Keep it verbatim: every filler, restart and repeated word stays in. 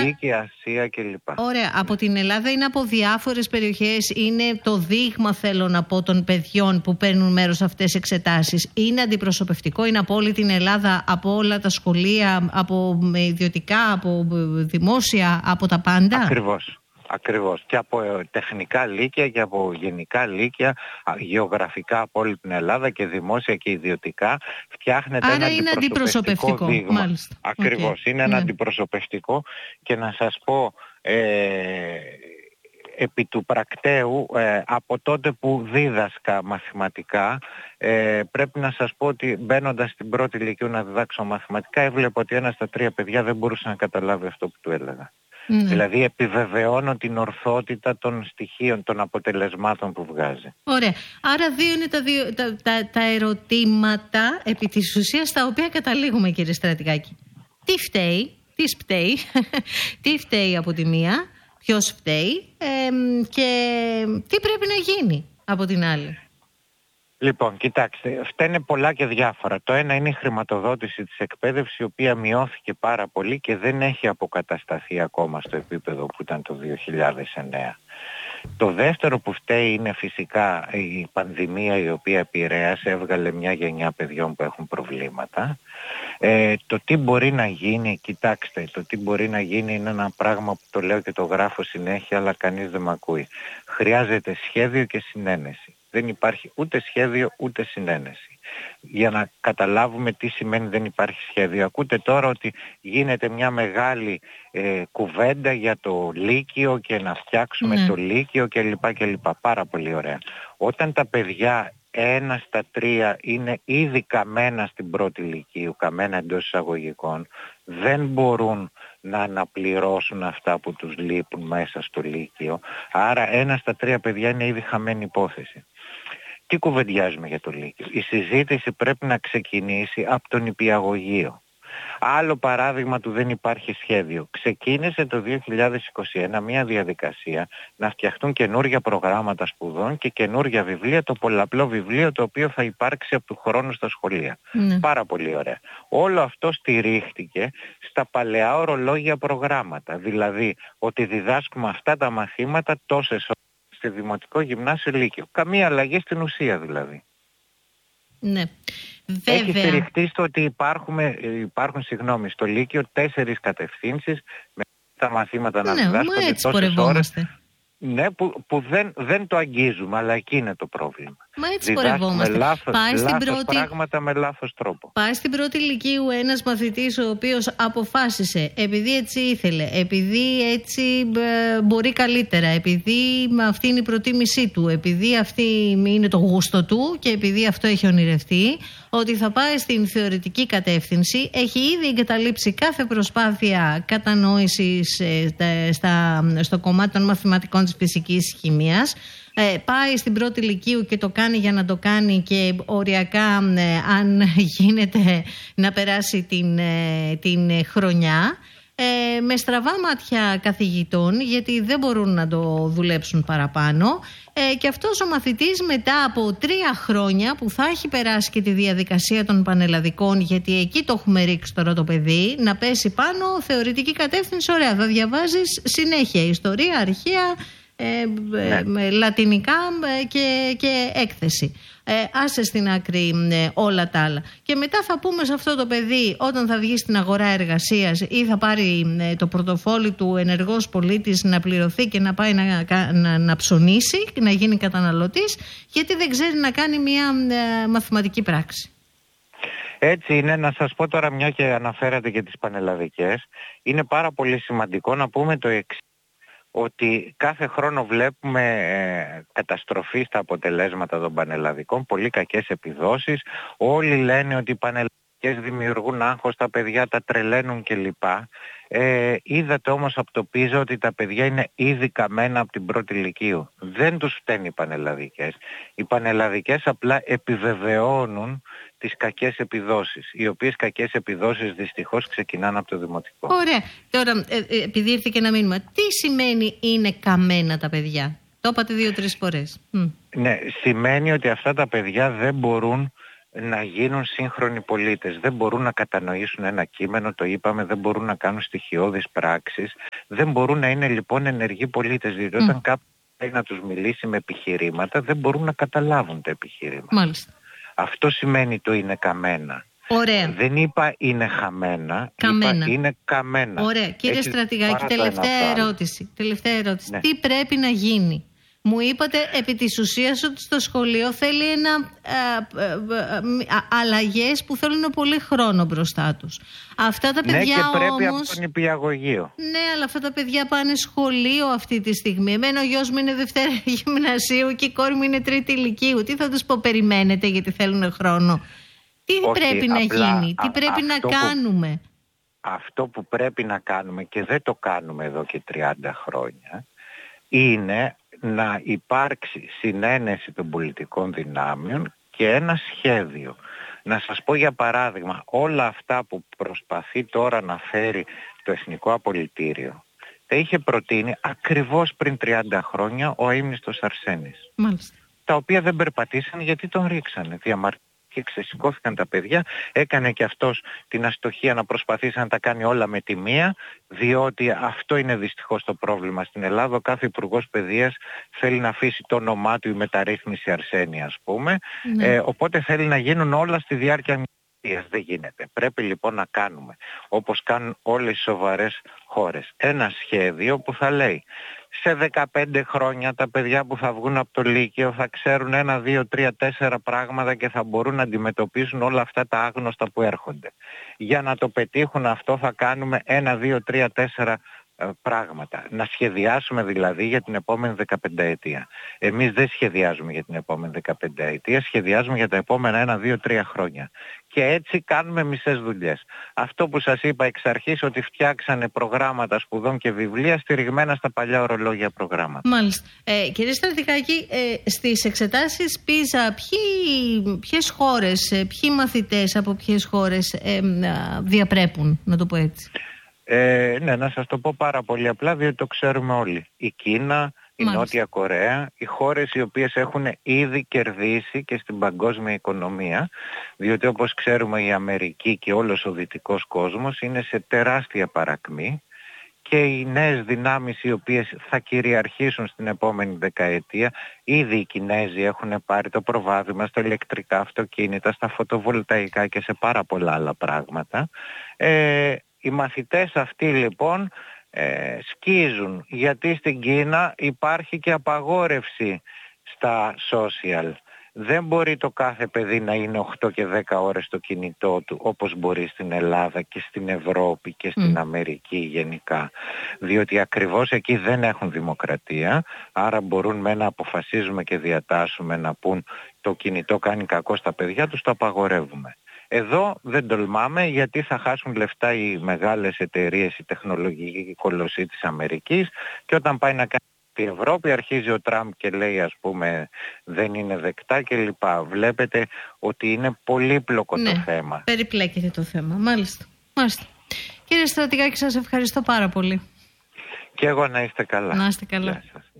Δυτική Ασία κλπ. Ωραία. Από την Ελλάδα είναι από διάφορες περιοχές, είναι το δείγμα, θέλω να πω, των παιδιών που παίρνουν μέρος σε αυτές τις εξετάσεις. Είναι αντιπροσωπευτικό, είναι από όλη την Ελλάδα, από όλα τα σχολεία, από ιδιωτικά, από δημόσια, από τα πάντα. Ακριβώς. Ακριβώς. Και από τεχνικά λύκεια και από γενικά λύκεια, γεωγραφικά από όλη την Ελλάδα και δημόσια και ιδιωτικά. Φτιάχνεται Άρα ένα είναι αντιπροσωπευτικό, αντιπροσωπευτικό δείγμα. Μάλιστα. Ακριβώς. Okay. Είναι ένα ναι. αντιπροσωπευτικό και να σας πω... Ε, επί του πρακτέου, ε, από τότε που δίδασκα μαθηματικά, ε, πρέπει να σας πω ότι μπαίνοντας στην πρώτη λυκείου να διδάξω μαθηματικά, έβλεπα ότι ένα στα τρία παιδιά δεν μπορούσε να καταλάβει αυτό που του έλεγα. Mm. Δηλαδή επιβεβαιώνω την ορθότητα των στοιχείων, των αποτελεσμάτων που βγάζει. Ωραία. Άρα δύο είναι τα, δύο, τα, τα, τα ερωτήματα επί της ουσίας τα οποία καταλήγουμε, κύριε Στρατηγάκη. Τι φταίει, τι σπταίει, τι φταίει από τη μία, ποιος φταίει ε, και τι πρέπει να γίνει από την άλλη. Λοιπόν, κοιτάξτε, φταίνε πολλά και διάφορα. Το ένα είναι η χρηματοδότηση της εκπαίδευσης, η οποία μειώθηκε πάρα πολύ και δεν έχει αποκατασταθεί ακόμα στο επίπεδο που ήταν το δύο χιλιάδες εννέα. Το δεύτερο που φταίει είναι φυσικά η πανδημία, η οποία επηρέασε, έβγαλε μια γενιά παιδιών που έχουν προβλήματα. Ε, το τι μπορεί να γίνει, κοιτάξτε, το τι μπορεί να γίνει είναι ένα πράγμα που το λέω και το γράφω συνέχεια, αλλά κανείς δεν με ακούει. Χρειάζεται σχέδιο και συνένεση. Δεν υπάρχει ούτε σχέδιο ούτε συνένεση. Για να καταλάβουμε τι σημαίνει δεν υπάρχει σχέδιο. Ακούτε τώρα ότι γίνεται μια μεγάλη ε, κουβέντα για το Λύκειο και να φτιάξουμε ναι. το Λύκειο κλπ. κλπ. Πάρα πολύ ωραία. Όταν τα παιδιά ένα στα τρία είναι ήδη καμένα στην πρώτη Λυκείου, καμένα εντός εισαγωγικών, δεν μπορούν να αναπληρώσουν αυτά που τους λείπουν μέσα στο Λύκειο. Άρα ένα στα τρία παιδιά είναι ήδη χαμένη υπόθεση. Τι κουβεντιάζουμε για το Λύκειο? Η συζήτηση πρέπει να ξεκινήσει από τον νηπιαγωγείο. Άλλο παράδειγμα του δεν υπάρχει σχέδιο. Ξεκίνησε το δύο χιλιάδες είκοσι ένα μια διαδικασία να φτιαχτούν καινούργια προγράμματα σπουδών και καινούργια βιβλία, το πολλαπλό βιβλίο το οποίο θα υπάρξει από του χρόνου στα σχολεία. Mm. Πάρα πολύ ωραία. Όλο αυτό στηρίχτηκε στα παλαιά ορολόγια προγράμματα. Δηλαδή ότι διδάσκουμε αυτά τα μαθήματα τόσες ώρες στη Δημοτικό Γυμνάσιο Λύκειο. Καμία αλλαγή στην ουσία δηλαδή. Ναι. Βέβαια. Έχει στηριχτεί στο ότι υπάρχουν, υπάρχουν συγγνώμη, στο Λύκειο τέσσερις κατευθύνσεις με τα μαθήματα να ναι, διδάσκονται τόσες ώρες. Ναι, που, που δεν, δεν το αγγίζουμε, αλλά εκεί είναι το πρόβλημα. Μα έτσι πορευόμαστε. Λάθος, πάει στην λάθος πρώτη... πράγματα με λάθος τρόπο. Πάει στην πρώτη Λυκείου ένας μαθητής ο οποίος αποφάσισε, επειδή έτσι ήθελε, επειδή έτσι ε, μπορεί καλύτερα, επειδή αυτή είναι η προτίμησή του, επειδή αυτή είναι το γούστο του και επειδή αυτό έχει ονειρευτεί, ότι θα πάει στην θεωρητική κατεύθυνση, έχει ήδη εγκαταλείψει κάθε προσπάθεια κατανόησης ε, στα, στο κομμάτι των μαθηματικών της φυσικής χημίας. Ε, πάει στην πρώτη Λυκείου και το κάνει για να το κάνει και οριακά ε, αν γίνεται να περάσει την, ε, την χρονιά ε, με στραβά μάτια καθηγητών, γιατί δεν μπορούν να το δουλέψουν παραπάνω ε, και αυτός ο μαθητής μετά από τρία χρόνια που θα έχει περάσει και τη διαδικασία των πανελλαδικών, γιατί εκεί το έχουμε ρίξει τώρα το παιδί, να πέσει πάνω θεωρητική κατεύθυνση, ωραία, θα διαβάζεις συνέχεια ιστορία, αρχαία, Ε, ναι. με λατινικά και, και έκθεση. Ε, άσε στην άκρη ε, όλα τα άλλα. Και μετά θα πούμε σε αυτό το παιδί, όταν θα βγει στην αγορά εργασίας ή θα πάρει ε, το πορτοφόλι του ενεργός πολίτης να πληρωθεί και να πάει να, να, να ψωνίσει και να γίνει καταναλωτής, γιατί δεν ξέρει να κάνει μια ε, μαθηματική πράξη. Έτσι είναι. Να σας πω τώρα, μια και αναφέρατε και τις πανελλαδικές, είναι πάρα πολύ σημαντικό να πούμε το εξής, ότι κάθε χρόνο βλέπουμε ε, καταστροφή στα αποτελέσματα των πανελλαδικών, πολύ κακές επιδόσεις. Όλοι λένε ότι οι πανελλαδικές δημιουργούν άγχος, τα παιδιά τα τρελαίνουν κλπ. Ε, είδατε όμως από το πίζα ότι τα παιδιά είναι ήδη καμένα από την πρώτη Λυκείου. Δεν τους φταίνουν οι πανελλαδικές. Οι πανελλαδικές απλά επιβεβαιώνουν τις κακές επιδόσεις, οι οποίες κακές επιδόσεις δυστυχώς ξεκινάνε από το δημοτικό. Ωραία. Τώρα, ε, επειδή ήρθε και ένα μήνυμα, τι σημαίνει είναι καμένα τα παιδιά? Το είπατε δύο-τρεις φορές. Mm. Ναι, σημαίνει ότι αυτά τα παιδιά δεν μπορούν να γίνουν σύγχρονοι πολίτες. Δεν μπορούν να κατανοήσουν ένα κείμενο, το είπαμε, δεν μπορούν να κάνουν στοιχειώδεις πράξεις, δεν μπορούν να είναι λοιπόν ενεργοί πολίτες, διότι mm. όταν κάποιος θέλει να τους μιλήσει με επιχειρήματα δεν μπορούν να καταλάβουν τα επιχειρήματα. Μάλιστα. Αυτό σημαίνει το είναι καμένα. Ωραία. Δεν είπα είναι χαμένα, καμένα. Είπα είναι καμένα. Ωραία. Κύριε Έτσι, Στρατηγάκη, τελευταία ερώτηση. τελευταία ερώτηση. Ναι. Τι πρέπει να γίνει? Μου είπατε επί της ουσίας ότι στο σχολείο θέλει ένα, α, α, α, αλλαγές που θέλουν πολύ χρόνο μπροστά τους. Αυτά τα παιδιά ναι, και πρέπει όμως... από τον νηπιαγωγείο. Ναι, αλλά αυτά τα παιδιά πάνε σχολείο αυτή τη στιγμή. Εμένα ο γιος μου είναι Δευτέρα γυμνασίου και η κόρη μου είναι Τρίτη ηλικίου. Τι θα τους πω, περιμένετε γιατί θέλουν χρόνο? Τι Όχι, πρέπει να απλά, γίνει, τι πρέπει να κάνουμε? Που, αυτό που πρέπει να κάνουμε και δεν το κάνουμε εδώ και τριάντα χρόνια είναι να υπάρξει συνένεση των πολιτικών δυνάμεων και ένα σχέδιο. Να σας πω για παράδειγμα, όλα αυτά που προσπαθεί τώρα να φέρει το Εθνικό Απολυτήριο τα είχε προτείνει ακριβώς πριν τριάντα χρόνια ο αείμνηστος Αρσένης. Μάλιστα. Τα οποία δεν περπατήσαν γιατί τον ρίξανε. Διαμαρτυρήθηκαν και ξεσηκώθηκαν τα παιδιά, έκανε και αυτός την αστοχία να προσπαθήσει να τα κάνει όλα με τη μία, διότι αυτό είναι δυστυχώς το πρόβλημα στην Ελλάδα. Ο κάθε υπουργός παιδείας θέλει να αφήσει το όνομά του η μεταρρύθμιση Αρσένη, ας πούμε, ναι. ε, οπότε θέλει να γίνουν όλα στη διάρκεια μιας. Δεν γίνεται. Πρέπει λοιπόν να κάνουμε, όπως κάνουν όλες οι σοβαρές χώρες, ένα σχέδιο που θα λέει σε δεκαπέντε χρόνια τα παιδιά που θα βγουν από το Λύκειο θα ξέρουν ένα, δύο, τρία, τέσσερα πράγματα και θα μπορούν να αντιμετωπίσουν όλα αυτά τα άγνωστα που έρχονται. Για να το πετύχουν αυτό θα κάνουμε ένα, δύο, τρία, τέσσερα πράγματα. Να σχεδιάσουμε δηλαδή για την επόμενη δεκαπενταετία. Εμείς δεν σχεδιάζουμε για την επόμενη δεκαπενταετία, σχεδιάζουμε για τα επόμενα ένα, δύο, τρία χρόνια. Και έτσι κάνουμε μισές δουλειές. Αυτό που σας είπα εξ αρχής, ότι φτιάξανε προγράμματα σπουδών και βιβλία στηριγμένα στα παλιά ορολόγια προγράμματα. Μάλιστα. Ε, κύριε Στρατηγάκη, ε, στις εξετάσεις πίζα, ποιοι, ποιες χώρες, ποιοι μαθητές από ποιες χώρες ε, διαπρέπουν, να το πω έτσι? Ε, ναι, να σας το πω πάρα πολύ απλά, διότι το ξέρουμε όλοι. Η Κίνα, η Μάλιστα. Νότια Κορέα, οι χώρες οι οποίες έχουν ήδη κερδίσει και στην παγκόσμια οικονομία, διότι όπως ξέρουμε η Αμερική και όλος ο δυτικός κόσμος είναι σε τεράστια παρακμή και οι νέες δυνάμεις οι οποίες θα κυριαρχήσουν στην επόμενη δεκαετία, ήδη οι Κινέζοι έχουν πάρει το προβάδισμα στα ηλεκτρικά αυτοκίνητα, στα φωτοβολταϊκά και σε πάρα πολλά άλλα πράγματα. Ε, Οι μαθητές αυτοί λοιπόν ε, σκίζουν, γιατί στην Κίνα υπάρχει και απαγόρευση στα social. Δεν μπορεί το κάθε παιδί να είναι οκτώ και δέκα ώρες στο κινητό του όπως μπορεί στην Ελλάδα και στην Ευρώπη και στην mm. Αμερική γενικά. Διότι ακριβώς εκεί δεν έχουν δημοκρατία, άρα μπορούν με να αποφασίζουμε και διατάσσουμε να πούν το κινητό κάνει κακό στα παιδιά τους, το απαγορεύουμε. Εδώ δεν τολμάμε γιατί θα χάσουν λεφτά οι μεγάλες εταιρείες, η τεχνολογική κολοσσή της Αμερικής, και όταν πάει να κάνει η Ευρώπη αρχίζει ο Τραμπ και λέει, ας πούμε, δεν είναι δεκτά κλπ. Βλέπετε ότι είναι πολύπλοκο ναι, το θέμα. Περιπλέκεται το θέμα. Μάλιστα. Μάλιστα. Κύριε Στρατηγάκη, σας ευχαριστώ πάρα πολύ. Και εγώ, να είστε καλά. Να είστε καλά.